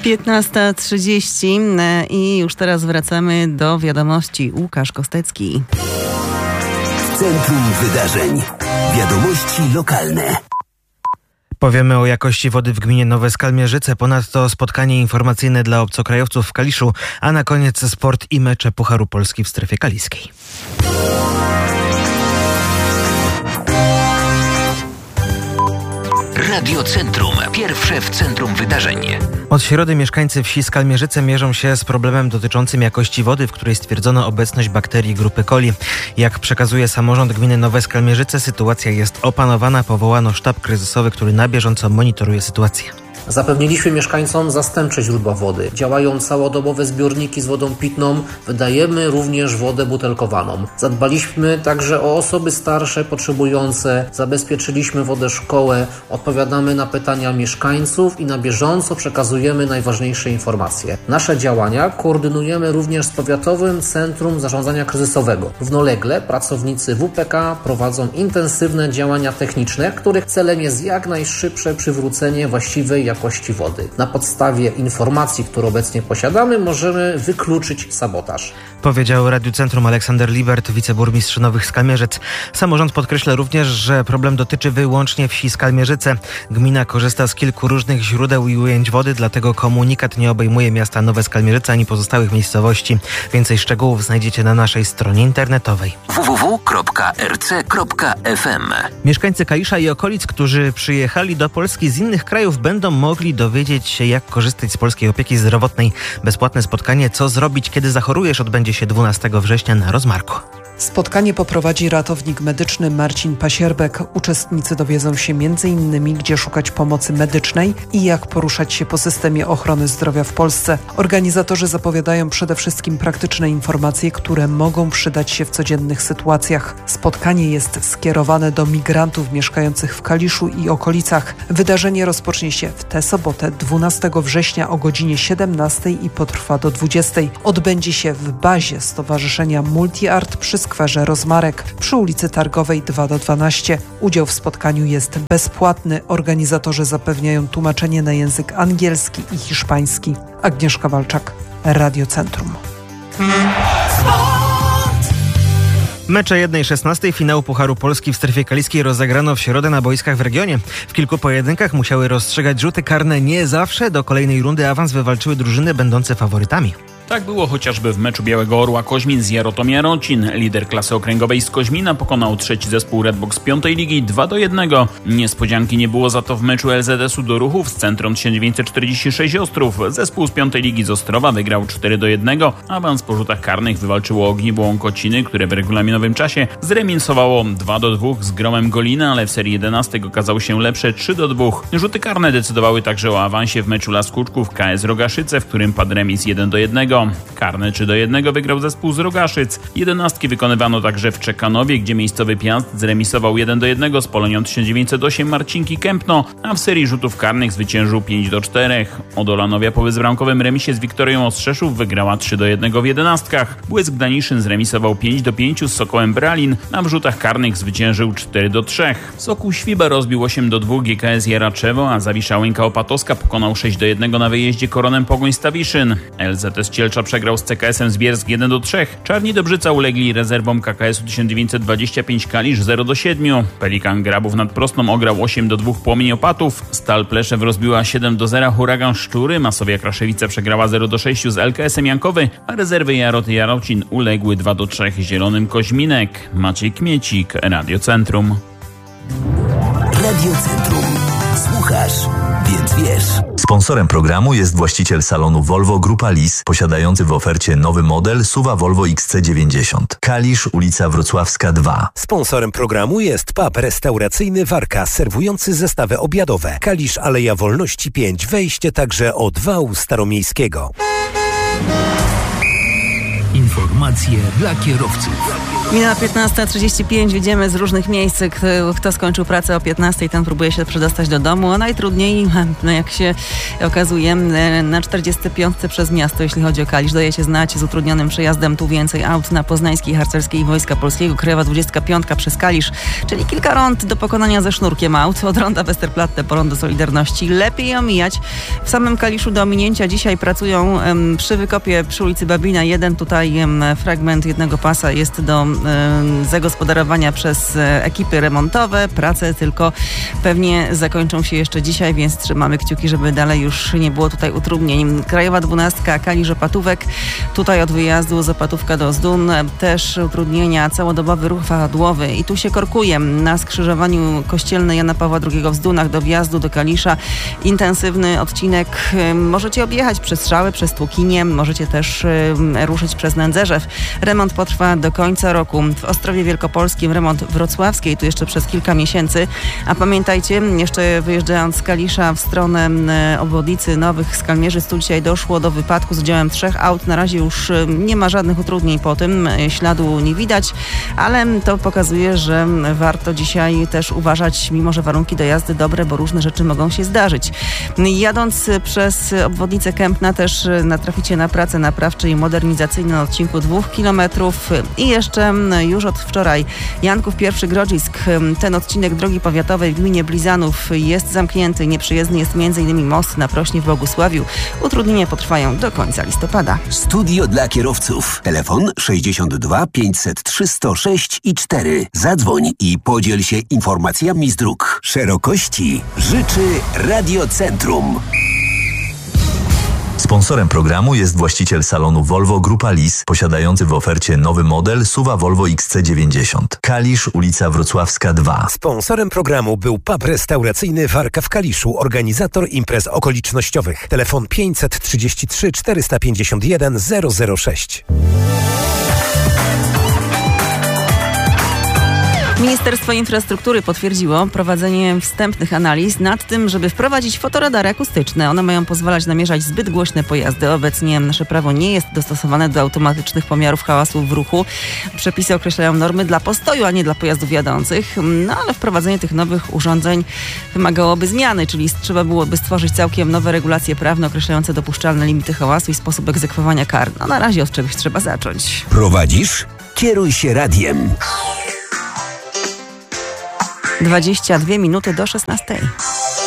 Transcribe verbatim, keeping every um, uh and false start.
piętnasta trzydzieści i już teraz wracamy do wiadomości. Łukasz Kostecki. Centrum Wydarzeń. Wiadomości lokalne. Powiemy o jakości wody w gminie Nowe Skalmierzyce, ponadto spotkanie informacyjne dla obcokrajowców w Kaliszu, a na koniec sport i mecze Pucharu Polski w strefie kaliskiej. Radio Centrum. Pierwsze w centrum wydarzeń. Od środy mieszkańcy wsi Skalmierzyce mierzą się z problemem dotyczącym jakości wody, w której stwierdzono obecność bakterii grupy coli. Jak przekazuje samorząd gminy Nowe Skalmierzyce, sytuacja jest opanowana. Powołano sztab kryzysowy, który na bieżąco monitoruje sytuację. Zapewniliśmy mieszkańcom zastępcze źródła wody. Działają całodobowe zbiorniki z wodą pitną. Wydajemy również wodę butelkowaną. Zadbaliśmy także o osoby starsze, potrzebujące. Zabezpieczyliśmy wodę szkołę. Odpowiadamy na pytania mieszkańców i na bieżąco przekazujemy najważniejsze informacje. Nasze działania koordynujemy również z Powiatowym Centrum Zarządzania Kryzysowego. Równolegle pracownicy W P K prowadzą intensywne działania techniczne, których celem jest jak najszybsze przywrócenie właściwej jakości wody. Na podstawie informacji, które obecnie posiadamy, możemy wykluczyć sabotaż. Powiedział Radiu Centrum Aleksander Libert, wiceburmistrz Nowych Skalmierzyc. Samorząd podkreśla również, że problem dotyczy wyłącznie wsi Skalmierzyce. Gmina korzysta z kilku różnych źródeł i ujęć wody, dlatego komunikat nie obejmuje miasta Nowe Skalmierzyce ani pozostałych miejscowości. Więcej szczegółów znajdziecie na naszej stronie internetowej w w w kropka r c kropka f m. Mieszkańcy Kalisza i okolic, którzy przyjechali do Polski z innych krajów, będą mogli dowiedzieć się, jak korzystać z polskiej opieki zdrowotnej. Bezpłatne spotkanie "Co zrobić, kiedy zachorujesz?" odbędzie się dwunastego września na Rozmarku. Spotkanie poprowadzi ratownik medyczny Marcin Pasierbek. Uczestnicy dowiedzą się między innymi, gdzie szukać pomocy medycznej i jak poruszać się po systemie ochrony zdrowia w Polsce. Organizatorzy zapowiadają przede wszystkim praktyczne informacje, które mogą przydać się w codziennych sytuacjach. Spotkanie jest skierowane do migrantów mieszkających w Kaliszu i okolicach. Wydarzenie rozpocznie się w tę sobotę, dwunastego września o godzinie siedemnastej i potrwa do dwudziestej. Odbędzie się w bazie Stowarzyszenia Multi-Art przy skwerze Rozmarek przy ulicy Targowej dwa do dwunastu. Udział w spotkaniu jest bezpłatny. Organizatorzy zapewniają tłumaczenie na język angielski i hiszpański. Agnieszka Walczak, Radio Centrum. Mecze jednej szesnastej finału Pucharu Polski w strefie kaliskiej rozegrano w środę na boiskach w regionie. W kilku pojedynkach musiały rozstrzygać rzuty karne. Nie zawsze do kolejnej rundy awans wywalczyły drużyny będące faworytami. Tak było chociażby w meczu Białego Orła Koźmin z Jarotom Jarocin. Lider klasy okręgowej z Koźmina pokonał trzeci zespół Redbox z piątej ligi dwa do jednego. Niespodzianki nie było za to w meczu L Z S u do Ruchów z Centrum tysiąc dziewięćset czterdzieści sześć Ostrów. Zespół z piątej ligi z Ostrowa wygrał cztery do jednego. Awans po rzutach karnych wywalczyło Ogniwo Łąkociny, które w regulaminowym czasie zremisowało dwa do dwóch z Gromem Golina, ale w serii jedenastek okazało się lepsze trzy do dwóch. Rzuty karne decydowały także o awansie w meczu Las Kuczków K S Rogaszyce, w którym padł remis jeden do jednego. Karne trzy do jednego wygrał zespół z Rogaszyc. Jedenastki wykonywano także w Czekanowie, gdzie miejscowy Piast zremisował jeden do jednego z Polonią tysiąc dziewięćset osiem Marcinki Kępno, a w serii rzutów karnych zwyciężył pięć do czterech. Odolanowia po bezbramkowym remisie z Wiktorią Ostrzeszów wygrała trzy do jednego w jedenastkach. Błysk Daniszyn zremisował pięć do pięciu z Sokołem Bralin, a w rzutach karnych zwyciężył cztery do trzech. Sokół Świba rozbił osiem do dwóch G K S Jaraczewo, a Zawisza Łęka Opatowska pokonał sześć do jednego na wyjeździe Koronem Pogoń Stawiszyn. L Z S Cielcza przegrał z C K S em Zbiersk jeden do trzech. Czarni Dobrzyca ulegli rezerwom K K S u tysiąc dziewięćset dwadzieścia pięć Kalisz zero do siedmiu. Pelikan Grabów nad Prostą ograł osiem do dwóch Płomień Opatów. Stal Pleszew rozbiła siedem do zera Huragan Szczury. Masowia Kraszewice przegrała zero do sześciu z L K S em Jankowy, a rezerwy Jaroty Jarocin uległy dwa do trzech Zielonym Koźminek. Maciej Kmiecik, Radio Centrum. Radio Centrum. Słuchasz, więc wiesz. Sponsorem programu jest właściciel salonu Volvo Grupa Lis, posiadający w ofercie nowy model SUV-a Volvo X C dziewięćdziesiąt. Kalisz, ulica Wrocławska dwa. Sponsorem programu jest pub restauracyjny Warka, serwujący zestawy obiadowe. Kalisz, Aleja Wolności pięć, wejście także od wału staromiejskiego. Informacje dla kierowców. Minęła piętnasta trzydzieści pięć, widzimy z różnych miejsc, kto, kto skończył pracę o piętnastej, ten próbuje się przedostać do domu, a najtrudniej, jak się okazuje, na czterdziestej piątej przez miasto, jeśli chodzi o Kalisz. Dajecie znać z utrudnionym przejazdem, tu więcej aut na Poznańskiej, Harcerskiej Wojska Polskiego, Krajowa dwudziestka piątka przez Kalisz, czyli kilka rond do pokonania ze sznurkiem aut, od ronda Westerplatte po rondo Solidarności. Lepiej omijać. W samym Kaliszu do ominięcia dzisiaj pracują um, przy wykopie przy ulicy Babina jeden, tutaj um, fragment jednego pasa jest do um, zagospodarowania przez ekipy remontowe. Prace tylko pewnie zakończą się jeszcze dzisiaj, więc trzymamy kciuki, żeby dalej już nie było tutaj utrudnień. Krajowa dwunastka Kalisz-Opatówek. Tutaj od wyjazdu z Opatówka do Zdun też utrudnienia, całodobowy ruch wahadłowy i tu się korkuje na skrzyżowaniu kościelnej Jana Pawła drugiego w Zdunach do wjazdu do Kalisza. Intensywny odcinek. Możecie objechać przez Strzały, przez Tłukinie, możecie też ruszyć przez Nędzerzew. Remont potrwa do końca roku. W Ostrowie Wielkopolskim remont wrocławskiej, tu jeszcze przez kilka miesięcy. A pamiętajcie, jeszcze wyjeżdżając z Kalisza w stronę obwodnicy Nowych Skalmierzyc, tu dzisiaj doszło do wypadku z udziałem trzech aut. Na razie już nie ma żadnych utrudnień po tym, śladu nie widać, ale to pokazuje, że warto dzisiaj też uważać, mimo że warunki do jazdy dobre, bo różne rzeczy mogą się zdarzyć. Jadąc przez obwodnicę Kępna też natraficie na pracę naprawcze i modernizacyjne na odcinku dwóch kilometrów i jeszcze już od wczoraj Janków pierwszy Grodzisk. Ten odcinek drogi powiatowej w gminie Blizanów jest zamknięty. Nieprzyjezdny jest m.in. most na Prośnie w Bogusławiu. Utrudnienia potrwają do końca listopada. Studio dla kierowców. Telefon sześćdziesiąt dwa pięćset trzy sto sześć i cztery. Zadzwoń i podziel się informacjami z dróg. Szerokości życzy Radiocentrum. Sponsorem programu jest właściciel salonu Volvo Grupa Lis, posiadający w ofercie nowy model S U V-a Volvo X C dziewięćdziesiąt. Kalisz, ulica Wrocławska dwa. Sponsorem programu był pub restauracyjny Warka w Kaliszu, organizator imprez okolicznościowych. Telefon pięćset trzydzieści trzy czterysta pięćdziesiąt jeden zero zero sześć. Ministerstwo Infrastruktury potwierdziło prowadzenie wstępnych analiz nad tym, żeby wprowadzić fotoradary akustyczne. One mają pozwalać namierzać zbyt głośne pojazdy. Obecnie nasze prawo nie jest dostosowane do automatycznych pomiarów hałasu w ruchu. Przepisy określają normy dla postoju, a nie dla pojazdów jadących. No ale wprowadzenie tych nowych urządzeń wymagałoby zmiany, czyli trzeba byłoby stworzyć całkiem nowe regulacje prawne określające dopuszczalne limity hałasu i sposób egzekwowania kar. No na razie od czegoś trzeba zacząć. Prowadzisz? Kieruj się radiem. dwadzieścia dwie minuty do szesnastej.